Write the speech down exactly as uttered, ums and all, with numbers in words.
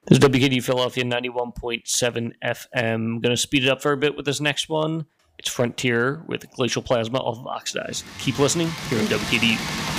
This is W K D Philadelphia ninety-one point seven F M. I'm going to speed it up for a bit with this next one. It's Frontier with Glacial Plasma off of Oxidized. Keep listening here on W K D U.